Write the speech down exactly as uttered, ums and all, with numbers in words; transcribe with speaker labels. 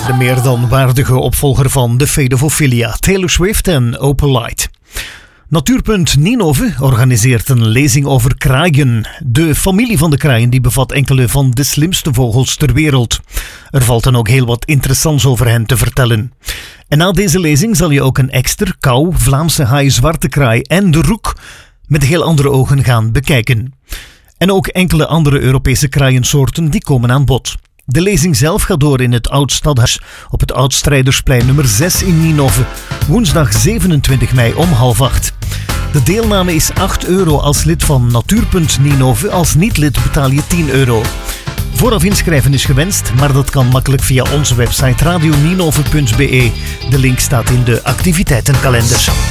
Speaker 1: de meer dan waardige opvolger van The Fate of Ophelia, Taylor Swift en Opalite. Natuurpunt Ninove organiseert een lezing over kraaien. De familie van de kraaien die bevat enkele van de slimste vogels ter wereld. Er valt dan ook heel wat interessants over hen te vertellen. En na deze lezing zal je ook een ekster, kou, Vlaamse haai, zwarte kraai en de roek met heel andere ogen gaan bekijken. En ook enkele andere Europese kraaiensoorten die komen aan bod. De lezing zelf gaat door in het Oud-Stadhuis op het Oud-Strijdersplein nummer zes in Ninove, woensdag zevenentwintig mei om half acht. De deelname is acht euro als lid van Natuurpunt Ninove, als niet-lid betaal je tien euro. Vooraf inschrijven is gewenst, maar dat kan makkelijk via onze website radio ninove punt be. De link staat in de activiteitenkalender.